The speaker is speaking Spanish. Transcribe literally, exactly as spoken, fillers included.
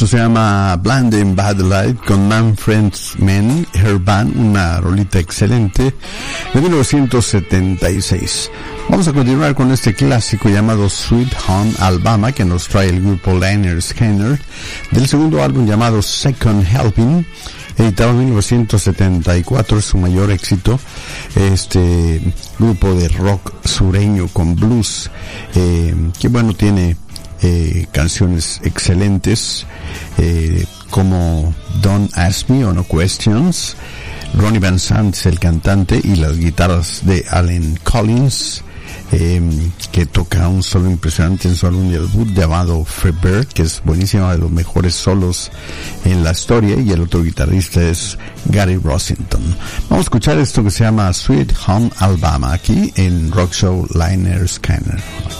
Esto se llama Blinding Bad Light con Manfred Mann, Her Band, una rolita excelente de mil novecientos setenta y seis. Vamos a continuar con este clásico llamado Sweet Home Alabama, que nos trae el grupo Lynyrd Skynyrd, del segundo álbum llamado Second Helping, editado en mil novecientos setenta y cuatro, es su mayor éxito. Este grupo de rock sureño con blues, eh, que bueno, tiene eh, canciones excelentes, eh, como Don't Ask Me or No Questions. Ronnie Van Sant es el cantante y las guitarras de Allen Collins, eh, que toca un solo impresionante en su álbum de debut llamado Freebird, que es buenísimo, de los mejores solos en la historia, y el otro guitarrista es Gary Rossington. Vamos a escuchar esto que se llama Sweet Home Alabama aquí en Rock Show Lynyrd Skynyrd.